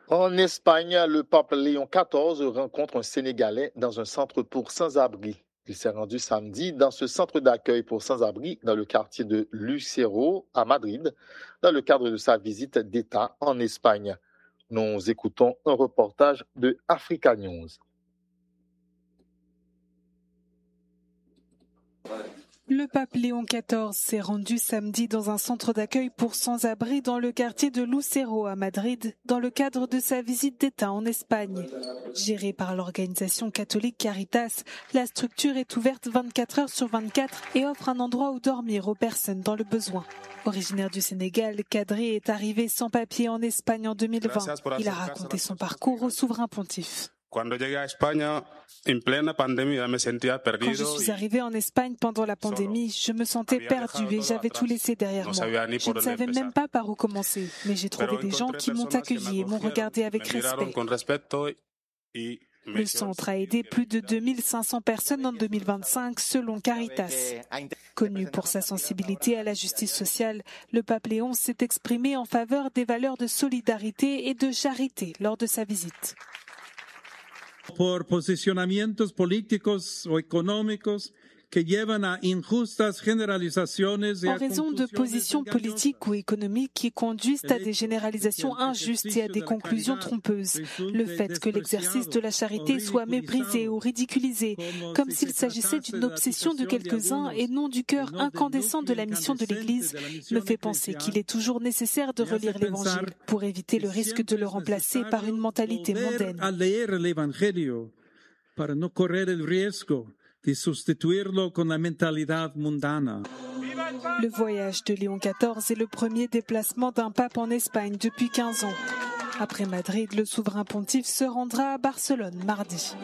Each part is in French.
En Espagne, le pape Léon XIV rencontre un Sénégalais dans un centre pour sans-abri. Il s'est rendu samedi dans ce centre d'accueil pour sans-abri dans le quartier de Lucero à Madrid, dans le cadre de sa visite d'État en Espagne. Nous écoutons un reportage de Africa News. Le pape Léon XIV s'est rendu samedi dans un centre d'accueil pour sans-abri dans le quartier de Lucero à Madrid, dans le cadre de sa visite d'État en Espagne. Gérée par l'organisation catholique Caritas, la structure est ouverte 24 heures sur 24 et offre un endroit où dormir aux personnes dans le besoin. Originaire du Sénégal, Kadri est arrivé sans papier en Espagne en 2020. Il a raconté son parcours au souverain pontife. Quand je suis arrivé en Espagne pendant la pandémie, je me sentais perdu et j'avais tout laissé derrière moi. Je ne savais même pas par où commencer, mais j'ai trouvé des gens qui m'ont accueilli et m'ont regardé avec respect. Le centre a aidé plus de 2500 personnes en 2025 selon Caritas. Connu pour sa sensibilité à la justice sociale, le pape Léon s'est exprimé en faveur des valeurs de solidarité et de charité lors de sa visite. Por posicionamientos políticos o económicos que llevan a injustas generalizaciones. En raison de positions politiques ou économiques qui conduisent à des généralisations injustes et à des conclusions trompeuses. Le fait que l'exercice de la charité soit méprisé ou ridiculisé, comme s'il s'agissait d'une obsession de quelques-uns et non du cœur incandescent de la mission de l'Église, me fait penser qu'il est toujours nécessaire de relire l'Évangile pour éviter le risque de le remplacer par une mentalité mondaine. Para no correr el riesgo de sustituirlo con la mentalidad mundana. Le voyage de Léon XIV est le premier déplacement d'un pape en Espagne depuis 15 ans. Après Madrid, le souverain pontife se rendra à Barcelone mardi.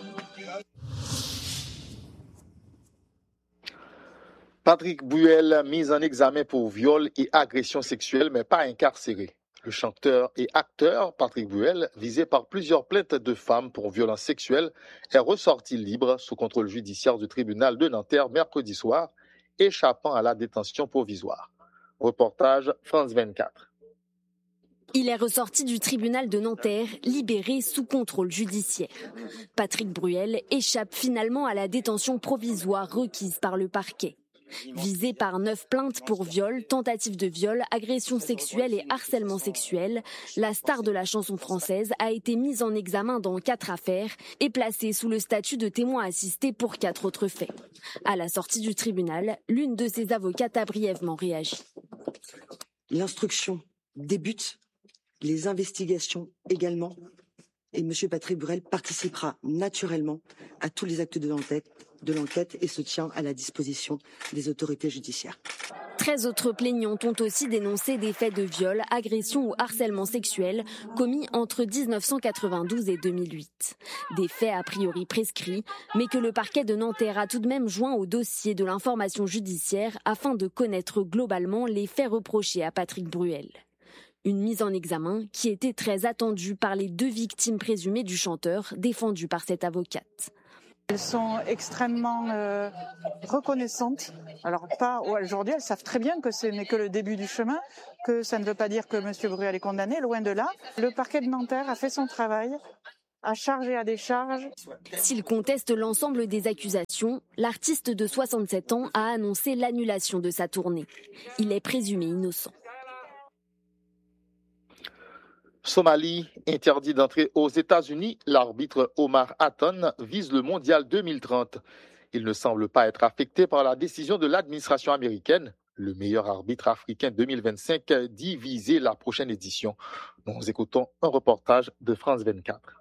Patrick Bruel, mis en examen pour viol et agression sexuelle, mais pas incarcéré. Le chanteur et acteur Patrick Bruel, visé par plusieurs plaintes de femmes pour violences sexuelles, est ressorti libre sous contrôle judiciaire du tribunal de Nanterre mercredi soir, échappant à la détention provisoire. Reportage France 24. Il est ressorti du tribunal de Nanterre, libéré sous contrôle judiciaire. Patrick Bruel échappe finalement à la détention provisoire requise par le parquet. Visé par 9 plaintes pour viol, tentative de viol, agression sexuelle et harcèlement sexuel, la star de la chanson française a été mise en examen dans 4 affaires et placée sous le statut de témoin assisté pour 4 autres faits. À la sortie du tribunal, l'une de ses avocates a brièvement réagi. L'instruction débute, les investigations également, et M. Patrick Bruel participera naturellement à tous les actes de l'enquête et se tient à la disposition des autorités judiciaires. 13 autres plaignantes ont aussi dénoncé des faits de viol, agression ou harcèlement sexuel commis entre 1992 et 2008. Des faits a priori prescrits, mais que le parquet de Nanterre a tout de même joint au dossier de l'information judiciaire afin de connaître globalement les faits reprochés à Patrick Bruel. Une mise en examen qui était très attendue par les 2 victimes présumées du chanteur, défendues par cette avocate. Elles sont extrêmement reconnaissantes. Alors pas aujourd'hui, elles savent très bien que ce n'est que le début du chemin, que ça ne veut pas dire que M. Bruel est condamné, loin de là. Le parquet de Nanterre a fait son travail, à charge et à décharge. S'il conteste l'ensemble des accusations, l'artiste de 67 ans a annoncé l'annulation de sa tournée. Il est présumé innocent. Somalie, interdit d'entrer aux États-Unis, l'arbitre Omar Hatton vise le mondial 2030. Il ne semble pas être affecté par la décision de l'administration américaine. Le meilleur arbitre africain 2025 dit viser la prochaine édition. Nous écoutons un reportage de France 24.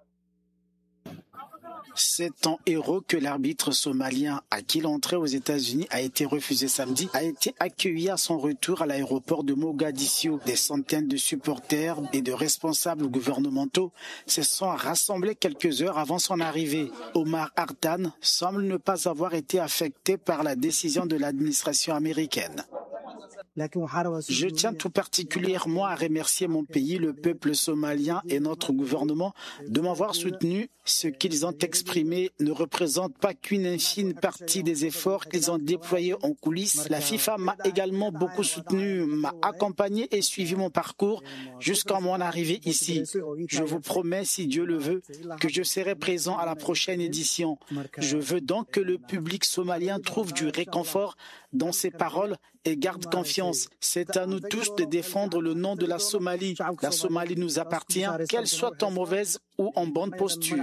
C'est en héros que l'arbitre somalien à qui l'entrée aux États-Unis a été refusée samedi a été accueilli à son retour à l'aéroport de Mogadiscio. Des centaines de supporters et de responsables gouvernementaux se sont rassemblés quelques heures avant son arrivée. Omar Hartan semble ne pas avoir été affecté par la décision de l'administration américaine. Je tiens tout particulièrement à remercier mon pays, le peuple somalien et notre gouvernement de m'avoir soutenu. Ce qu'ils ont exprimé ne représente pas qu'une infime partie des efforts qu'ils ont déployés en coulisses. La FIFA m'a également beaucoup soutenu, m'a accompagné et suivi mon parcours jusqu'à mon arrivée ici. Je vous promets, si Dieu le veut, que je serai présent à la prochaine édition. Je veux donc que le public somalien trouve du réconfort dans ses paroles et garde confiance. C'est à nous tous de défendre le nom de la Somalie. La Somalie nous appartient, qu'elle soit en mauvaise ou en bonne posture.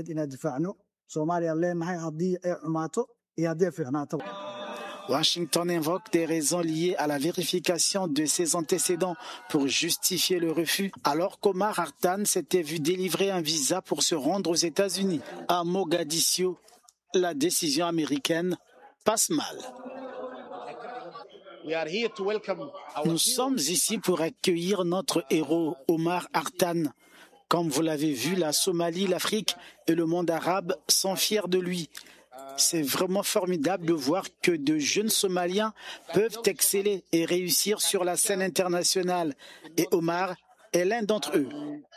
Washington invoque des raisons liées à la vérification de ses antécédents pour justifier le refus, alors qu'Omar Artan s'était vu délivrer un visa pour se rendre aux États-Unis. À Mogadiscio, la décision américaine passe mal. Nous sommes ici pour accueillir notre héros, Omar Artan. Comme vous l'avez vu, la Somalie, l'Afrique et le monde arabe sont fiers de lui. C'est vraiment formidable de voir que de jeunes Somaliens peuvent exceller et réussir sur la scène internationale. Et Omar est l'un d'entre eux.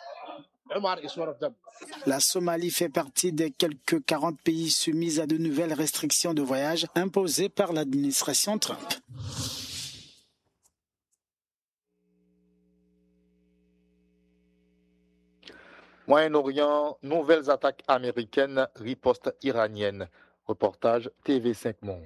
La Somalie fait partie des quelques 40 pays soumis à de nouvelles restrictions de voyage imposées par l'administration Trump. Moyen-Orient, nouvelles attaques américaines, riposte iranienne. Reportage TV5 Monde.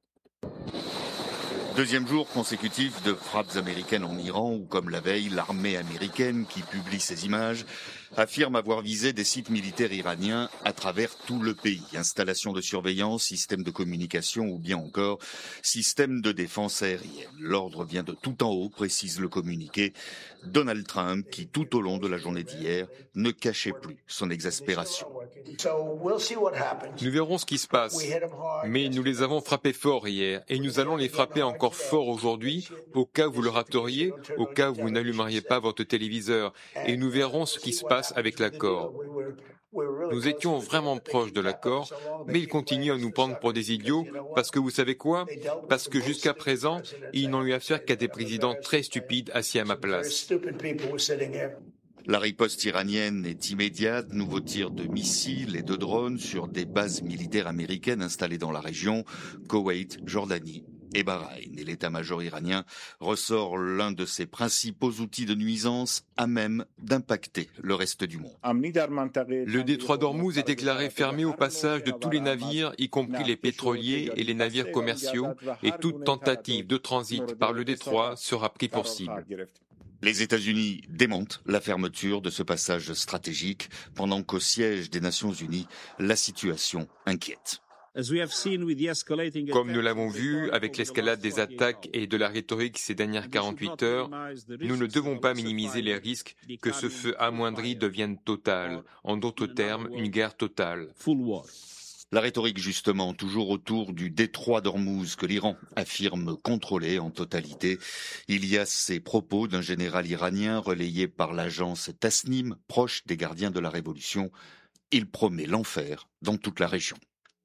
Deuxième jour consécutif de frappes américaines en Iran où, comme la veille, l'armée américaine qui publie ces images affirme avoir visé des sites militaires iraniens à travers tout le pays. Installations de surveillance, systèmes de communication ou bien encore systèmes de défense aérienne. L'ordre vient de tout en haut, précise le communiqué. Donald Trump, qui tout au long de la journée d'hier ne cachait plus son exaspération. Nous verrons ce qui se passe, mais nous les avons frappés fort hier et nous allons les frapper encore fort aujourd'hui au cas où vous le rateriez, au cas où vous n'allumeriez pas votre téléviseur et nous verrons ce qui se passe avec l'accord. Nous étions vraiment proches de l'accord, mais ils continuent à nous prendre pour des idiots parce que vous savez quoi ? Parce que jusqu'à présent, ils n'ont eu affaire qu'à des présidents très stupides assis à ma place. La riposte iranienne est immédiate, nouveaux tirs de missiles et de drones sur des bases militaires américaines installées dans la région, Koweït, Jordanie et Bahreïn. Et l'état-major iranien ressort l'un de ses principaux outils de nuisance à même d'impacter le reste du monde. Le détroit d'Ormuz est déclaré fermé au passage de tous les navires, y compris les pétroliers et les navires commerciaux, et toute tentative de transit par le détroit sera pris pour cible. Les États-Unis démentent la fermeture de ce passage stratégique, pendant qu'au siège des Nations Unies, la situation inquiète. Comme nous l'avons vu avec l'escalade des attaques et de la rhétorique ces dernières 48 heures, nous ne devons pas minimiser les risques que ce feu amoindri devienne total. En d'autres termes, une guerre totale. La rhétorique, justement, toujours autour du détroit d'Ormuz que l'Iran affirme contrôler en totalité. Il y a ces propos d'un général iranien relayé par l'agence Tasnim, proche des gardiens de la révolution. Il promet l'enfer dans toute la région.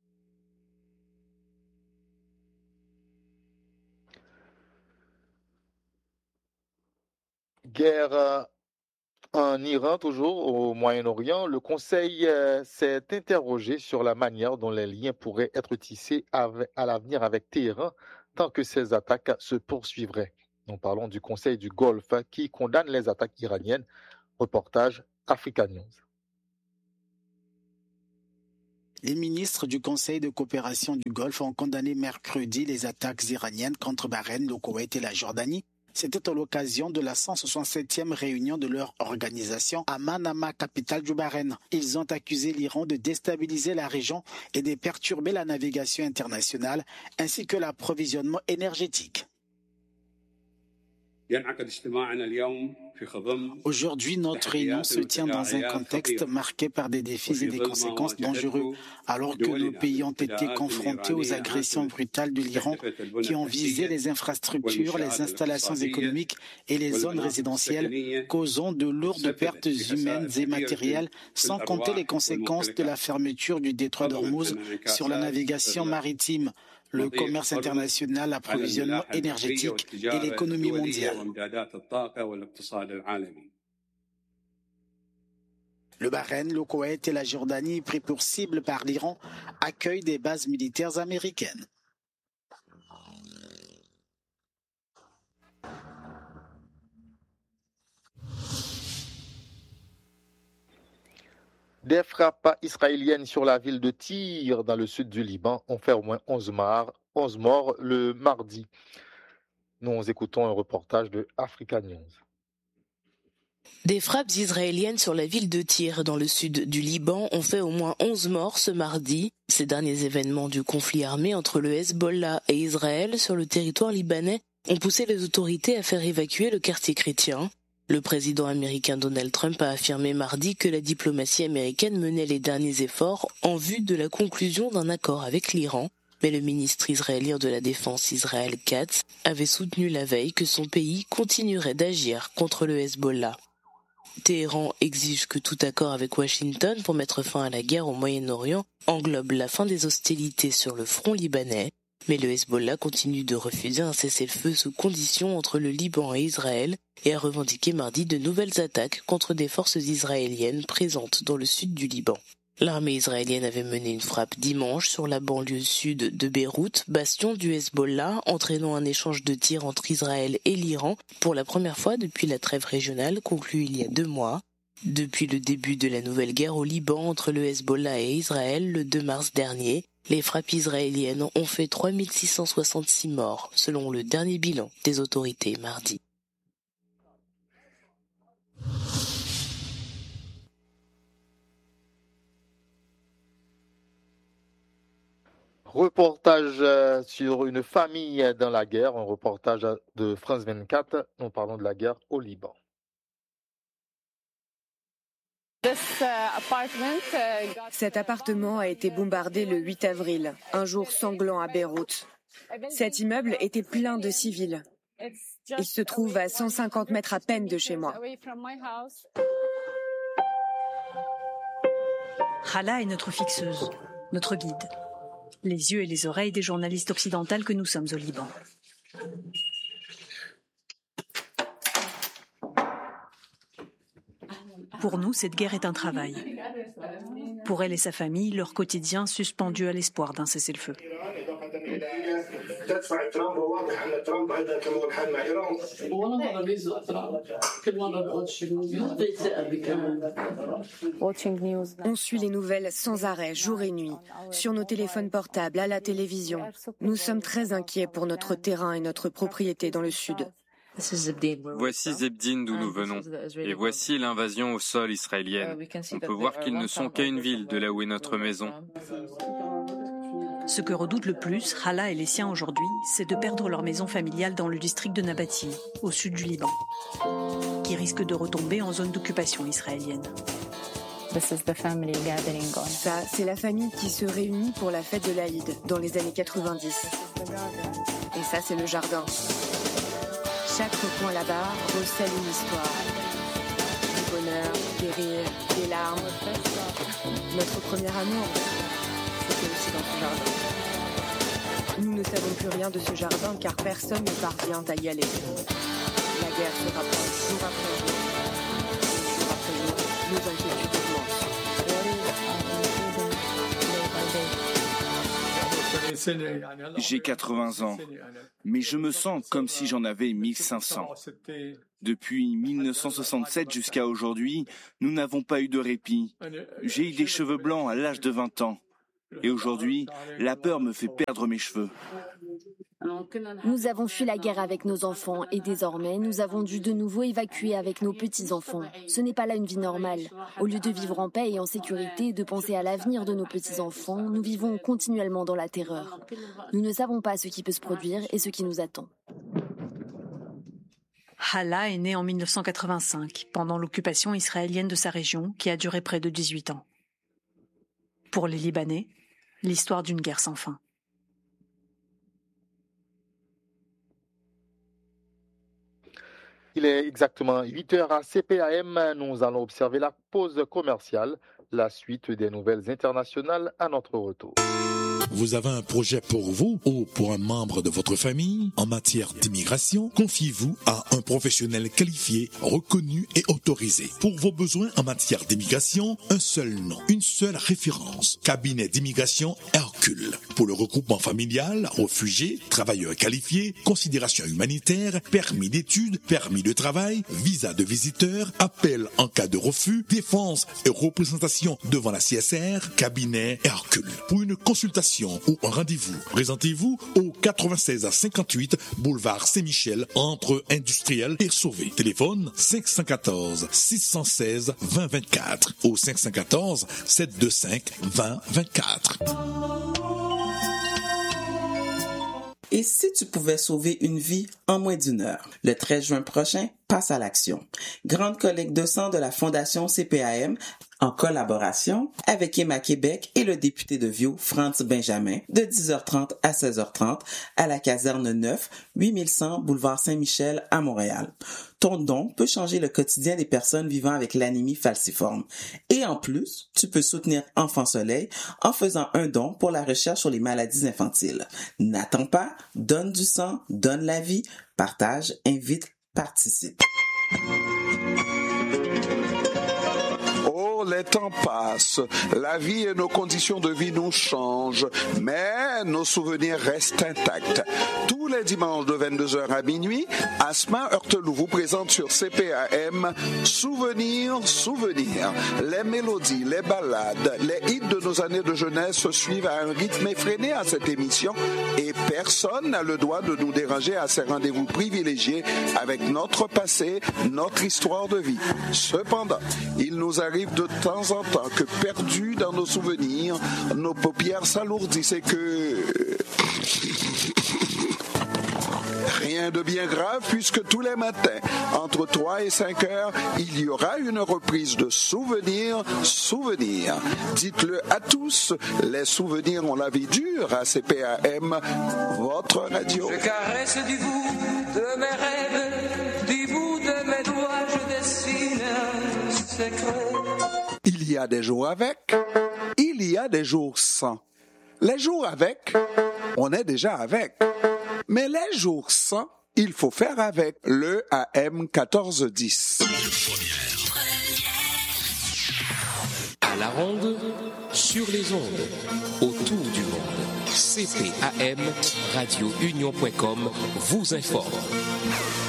Guerre en Iran, toujours au Moyen-Orient, le Conseil s'est interrogé sur la manière dont les liens pourraient être tissés à l'avenir avec Téhéran tant que ces attaques se poursuivraient. Nous parlons du Conseil du Golfe qui condamne les attaques iraniennes. Reportage Africa News. Les ministres du Conseil de coopération du Golfe ont condamné mercredi les attaques iraniennes contre Bahreïn, le Koweït et la Jordanie. C'était à l'occasion de la 167e réunion de leur organisation à Manama, capitale du Bahreïn. Ils ont accusé l'Iran de déstabiliser la région et de perturber la navigation internationale ainsi que l'approvisionnement énergétique. Aujourd'hui, notre réunion se tient dans un contexte marqué par des défis et des conséquences dangereux, alors que nos pays ont été confrontés aux agressions brutales de l'Iran qui ont visé les infrastructures, les installations économiques et les zones résidentielles, causant de lourdes pertes humaines et matérielles, sans compter les conséquences de la fermeture du détroit d'Ormuz sur la navigation maritime. le commerce international, l'approvisionnement énergétique et l'économie mondiale. Le Bahreïn, le Koweït et la Jordanie, pris pour cible par l'Iran, accueillent des bases militaires américaines. Des frappes israéliennes sur la ville de Tyr, dans le sud du Liban, ont fait au moins 11 morts le mardi. Nous écoutons un reportage de Africa News. Des frappes israéliennes sur la ville de Tyr, dans le sud du Liban, ont fait au moins 11 morts ce mardi. Ces derniers événements du conflit armé entre le Hezbollah et Israël sur le territoire libanais ont poussé les autorités à faire évacuer le quartier chrétien. Le président américain Donald Trump a affirmé mardi que la diplomatie américaine menait les derniers efforts en vue de la conclusion d'un accord avec l'Iran. Mais le ministre israélien de la Défense Israël Katz avait soutenu la veille que son pays continuerait d'agir contre le Hezbollah. Téhéran exige que tout accord avec Washington pour mettre fin à la guerre au Moyen-Orient englobe la fin des hostilités sur le front libanais. Mais le Hezbollah continue de refuser un cessez-le-feu sous conditions entre le Liban et Israël et a revendiqué mardi de nouvelles attaques contre des forces israéliennes présentes dans le sud du Liban. L'armée israélienne avait mené une frappe dimanche sur la banlieue sud de Beyrouth, bastion du Hezbollah, entraînant un échange de tirs entre Israël et l'Iran pour la première fois depuis la trêve régionale conclue il y a 2 mois. Depuis le début de la nouvelle guerre au Liban entre le Hezbollah et Israël le 2 mars dernier, les frappes israéliennes ont fait 3666 morts, selon le dernier bilan des autorités mardi. Reportage sur une famille dans la guerre, un reportage de France 24. Nous parlons de la guerre au Liban. Cet appartement a été bombardé le 8 avril, un jour sanglant à Beyrouth. Cet immeuble était plein de civils. Il se trouve à 150 mètres à peine de chez moi. Hala est notre fixeuse, notre guide. Les yeux et les oreilles des journalistes occidentales que nous sommes au Liban. Pour nous, cette guerre est un travail. Pour elle et sa famille, leur quotidien suspendu à l'espoir d'un cessez-le-feu. On suit les nouvelles sans arrêt, jour et nuit, sur nos téléphones portables, à la télévision. Nous sommes très inquiets pour notre terrain et notre propriété dans le sud. Voici Zebdin d'où nous venons, et voici l'invasion au sol israélienne. On peut voir qu'ils ne sont qu'à une ville de là où est notre maison. Ce que redoutent le plus Hala et les siens aujourd'hui, c'est de perdre leur maison familiale dans le district de Nabati, au sud du Liban, qui risque de retomber en zone d'occupation israélienne. Ça, c'est la famille qui se réunit pour la fête de l'Aïd dans les années 90. Et ça, c'est le jardin. Chaque recoin là-bas recèle une histoire. Du bonheur, des rires, des larmes. Notre premier amour, c'était aussi dans ce jardin. Nous ne savons plus rien de ce jardin car personne ne parvient à y aller. La guerre se rapproche jour après jour. Jour après jour, nos inquiétudes augmentent. J'ai 80 ans, mais je me sens comme si j'en avais 1500. Depuis 1967 jusqu'à aujourd'hui, nous n'avons pas eu de répit. J'ai eu des cheveux blancs à l'âge de 20 ans. Et aujourd'hui, la peur me fait perdre mes cheveux. Nous avons fui la guerre avec nos enfants et désormais, nous avons dû de nouveau évacuer avec nos petits-enfants. Ce n'est pas là une vie normale. Au lieu de vivre en paix et en sécurité et de penser à l'avenir de nos petits-enfants, nous vivons continuellement dans la terreur. Nous ne savons pas ce qui peut se produire et ce qui nous attend. Hala est né en 1985, pendant l'occupation israélienne de sa région, qui a duré près de 18 ans. Pour les Libanais, l'histoire d'une guerre sans fin. Il est exactement 8h à CPAM. Nous allons observer la pause commerciale, la suite des nouvelles internationales à notre retour. Vous avez un projet pour vous ou pour un membre de votre famille en matière d'immigration? Confiez-vous à un professionnel qualifié, reconnu et autorisé. Pour vos besoins en matière d'immigration, un seul nom, une seule référence. Cabinet d'immigration Hercule. Pour le regroupement familial, réfugiés, travailleurs qualifiés, considérations humanitaires, permis d'études, permis de travail, visa de visiteur, appel en cas de refus, défense et représentation devant la CSR, cabinet Hercule. Pour une consultation ou un rendez-vous, présentez-vous au 96 à 58 boulevard Saint-Michel entre Industriel et Sauvé. Téléphone 514 616 2024 ou 514 725 2024. Et si tu pouvais sauver une vie en moins d'1 heure? Le 13 juin prochain, passe à l'action. Grande collecte de sang de la Fondation CPAM en collaboration avec Emma Québec et le député de Viau, Franz Benjamin, de 10h30 à 16h30 à la caserne 9, 8100 boulevard Saint-Michel à Montréal. Ton don peut changer le quotidien des personnes vivant avec l'anémie falciforme. Et en plus, tu peux soutenir Enfant Soleil en faisant un don pour la recherche sur les maladies infantiles. N'attends pas, donne du sang, donne la vie, partage, invite, participe. Les temps passent, la vie et nos conditions de vie nous changent, mais nos souvenirs restent intacts. Tous les dimanches de 22h à minuit, Asma Heurtelou vous présente sur CPAM Souvenirs. Les mélodies, les ballades, les hits de nos années de jeunesse se suivent à un rythme effréné à cette émission et personne n'a le droit de nous déranger à ces rendez-vous privilégiés avec notre passé, notre histoire de vie. Cependant, il nous arrive de temps en temps que perdus dans nos souvenirs, nos paupières s'alourdissent et que... Rien de bien grave puisque tous les matins, entre 3 et 5 heures, il y aura une reprise de Souvenirs. Dites-le à tous, les souvenirs ont la vie dure à CPAM, votre radio. Je caresse du bout de mes rêves, du bout de mes doigts, je dessine un secret. Il y a des jours avec, il y a des jours sans. Les jours avec, on est déjà avec. Mais les jours sans, il faut faire avec le AM 1410. À la ronde, sur les ondes, autour du monde. CPAM, radiounion.com vous informe.